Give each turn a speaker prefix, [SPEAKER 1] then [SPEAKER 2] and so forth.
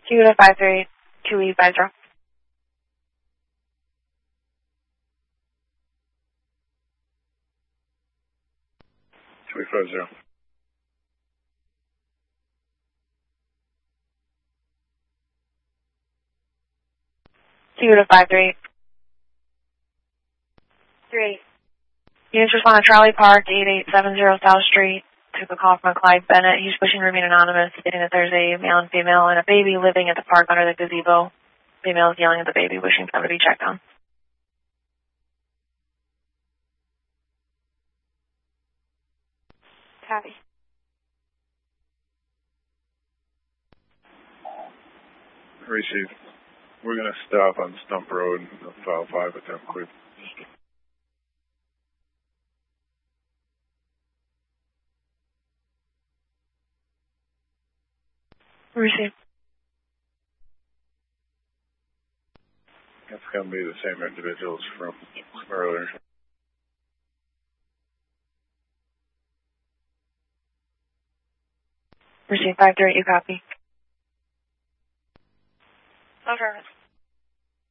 [SPEAKER 1] Cuda 532E50.
[SPEAKER 2] 350.
[SPEAKER 1] Cuda 538. 3. Units respond to Charlie Park, 8870 South Street. Took a call from Clyde Bennett. He's wishing to remain anonymous, stating that there's a male and female and a baby living at the park under the gazebo. Female is yelling at the baby, wishing for them to be checked on. Copy.
[SPEAKER 2] Receive. We're going to stop on Stump Road and file 5 at them quick.
[SPEAKER 1] Receive.
[SPEAKER 2] It's going to be the same individuals from earlier.
[SPEAKER 1] Receive 538, you copy.
[SPEAKER 3] Affirmative.